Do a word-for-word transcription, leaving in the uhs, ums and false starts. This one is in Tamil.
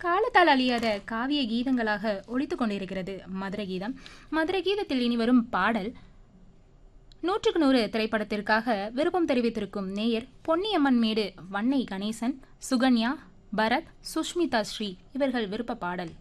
காலத்தால் அழியாத காவிய கீதங்களாக ஒலித்து கொண்டிருக்கிறது மதுரை கீதம். மதுரை கீதத்தில் இனி வரும் பாடல் நூற்றுக்கு நூறு திரைப்படத்திற்காக விருப்பம் தெரிவித்திருக்கும் நேயர் பொன்னியம்மன் மேடு வன்னை கணேசன், சுகன்யா, பரத், சுஷ்மிதா ஸ்ரீ இவர்கள் விருப்ப பாடல்.